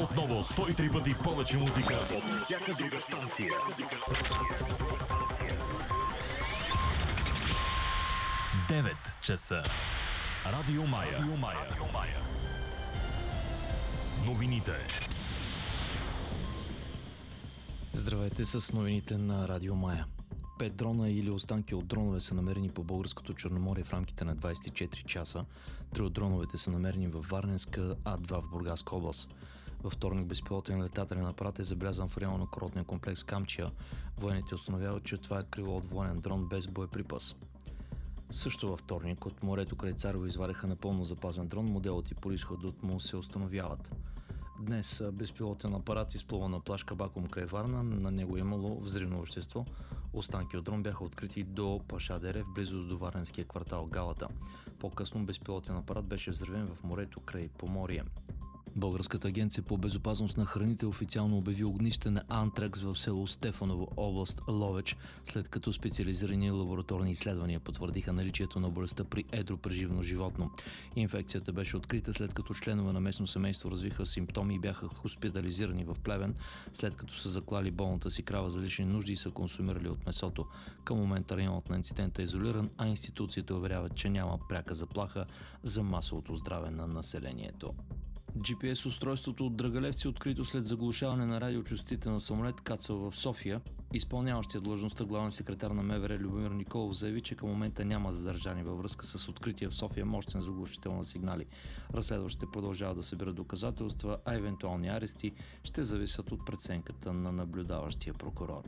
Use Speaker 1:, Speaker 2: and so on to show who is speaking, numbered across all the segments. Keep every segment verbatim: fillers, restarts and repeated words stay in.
Speaker 1: Отново сто и три пъти повече музика от всяка друга станция. девет часа. Радио Мая. Радио Мая. Радио Мая. Новините.
Speaker 2: Здравейте с новините на Радио Мая. Пет дрона или останки от дронове са намерени по българското Черноморие в рамките на двадесет и четири часа. Три от дроновете са намерени във Варненска, а два в Бургаска област. Във вторник безпилотен летателен апарат е забелязан в района на курортния комплекс Камчия. Военните установяват, че това е крило от военен дрон без боеприпас. Също във вторник от морето край Царево извадиха напълно запазен дрон, моделът и произходът му се установяват. Днес безпилотен апарат изплува на плаж Кабакум край Варна, на него е имало взривно вещество. Останки от дрон бяха открити до Пашадере, в близост до варненския квартал Галата. По-късно безпилотен апарат беше взривен в морето край Поморие. Българската агенция по безопасност на храните официално обяви огнище на антракс в село Стефаново, област Ловеч, след като специализирани лабораторни изследвания потвърдиха наличието на болестта при едро преживно животно. Инфекцията беше открита след като членове на местно семейство развиха симптоми и бяха хоспитализирани в Плевен, след като са заклали болната си крава за лични нужди и са консумирали от месото. Към момента районът на инцидента е изолиран, а институциите уверяват, че няма пряка заплаха за масовото здраве на населението. джи пи ес устройството от Драгалевци, открито след заглушаване на радиочастотите на самолет, кацал в София. Изпълняващия длъжността главен секретар на МВР Любомир Николов заяви, че към момента няма задържани във връзка с открития в София мощен заглушител на сигнали. Разследващите продължават да събират доказателства, а евентуални арести ще зависят от преценката на наблюдаващия прокурор.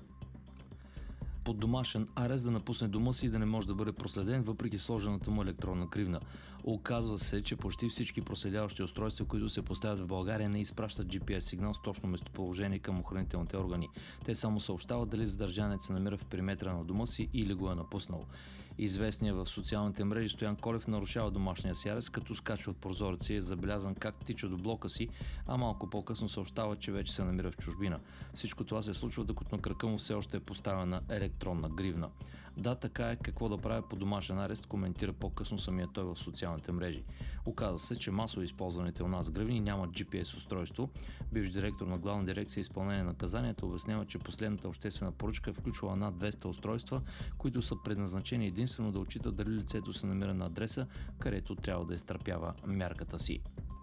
Speaker 2: Под домашен арест да напусне дома си и да не може да бъде проследен, въпреки сложената му електронна кривна. Оказва се, че почти всички проследяващи устройства, които се поставят в България, не изпращат джи пи ес сигнал с точно местоположение към охранителните органи. Те само съобщават дали задържанец се намира в периметъра на дома си или го е напуснал. Известният в социалните мрежи Стоян Колев нарушава домашния си арест, като скача от прозореца и е забелязан как тича до блока си, а малко по-късно съобщава, че вече се намира в чужбина. Всичко това се случва, докато на крака му все още е поставена електронна гривна. Да, така е, какво да прави по домашен арест, коментира по-късно самия той в социалните мрежи. Оказва се, че масово използваните у нас гривни нямат джи пи ес устройство. Бивш директор на Главна дирекция изпълнение на наказанията обяснява, че последната обществена поръчка е включвала над двеста устройства, които са предназначени единствено да отчитат дали лицето се намира на адреса, където трябва да изтърпява мярката си.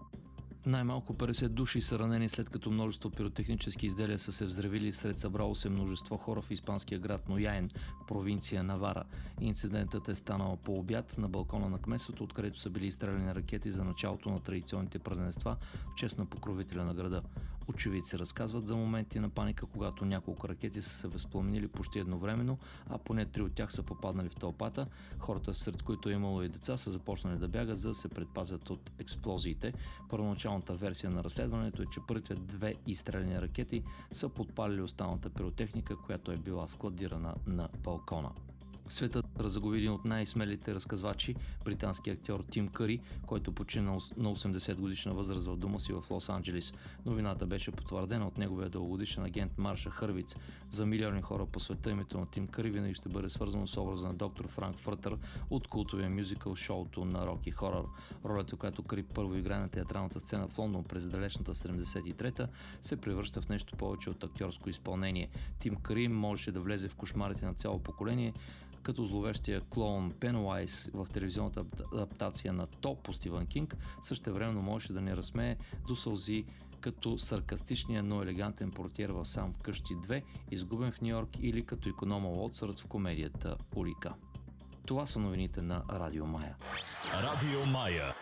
Speaker 2: Най-малко петдесет души са ранени, след като множество пиротехнически изделия са се взривили сред събрало се множество хора в испанския град Нояен, провинция Навара. Инцидентът е станал по обяд на балкона на кметството, откъдето са били изстреляни ракети за началото на традиционните празненства в чест на покровителя на града. Очевидци разказват за моменти на паника, когато няколко ракети са се възпламенили почти едновременно, а поне три от тях са попаднали в тълпата. Хората, сред които е имало и деца, са започнали да бягат, за да се предпазят от експлозиите. Първоначалната версия на разследването е, че първите две изстреляни ракети са подпалили останалата пиротехника, която е била складирана на балкона. Светът разговори един от най-смелите разказвачи, британски актьор Тим Къри, който почина на осемдесет годишна възраст в дома си в Лос-Анджелис. Новината беше потвърдена от неговия дългогодишен агент Марша Хървиц. За милиони хора по света името на Тим Къри винаги ще бъде свързано с образа на доктор Франк Фъртър от култовия мюзикъл шоуто на Роки Хорър. Ролята, която Къри първо играе на театралната сцена в Лондон през далечната седемдесет и трета, се превръща в нещо повече от актьорско изпълнение. Тим Къри можеше да влезе в кошмарите на цяло поколение, като зловещия клоун Пенуайз в телевизионната адаптация на То по Стивън Кинг, същевременно можеше да не разсмее до сълзи като саркастичния, но елегантен портиер в Сам вкъщи две, Изгубен в Нью-Йорк, или като иконома Уотсърт в комедията Улика. Това са новините на Радио Мая.
Speaker 1: Радио Мая.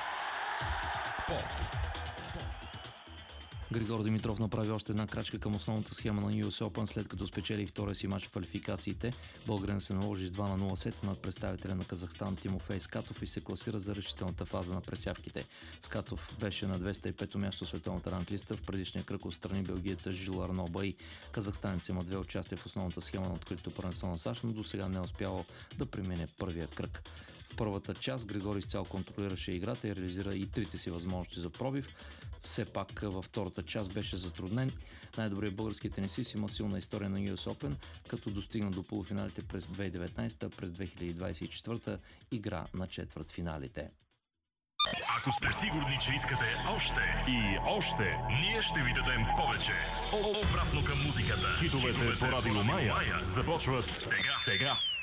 Speaker 1: Спорт.
Speaker 2: Григор Димитров направи още една крачка към основната схема на Ю Ес Open, след като спечели втория си мач в квалификациите. Българин се наложи с два на нула сета над представителя на Казахстан Тимофей Скатов и се класира за решителната фаза на пресявките. Скатов беше на двеста и пето място в световната ранглиста, в предишния кръг отстрани белгиеца Жил Арно Баи. Казахстанец има две участия в основната схема на откритото първенство на САЩ, но до сега не е успявал да премине първия кръг. В първата част Григор изцяло контролираше играта и реализира и трите си възможности за пробив. Все пак във втората част беше затруднен. Най-добрият български тенисист има силна история на Ю Ес Open, като достигна до полуфиналите през две хиляди и деветнадесета, през две хиляди двадесет и четвърта игра на четвъртфиналите.
Speaker 1: Ако сте сигурни, че искате още и още, ние ще ви дадем повече. Обратно към музиката. Хитовете по Радио Мая започват сега. сега.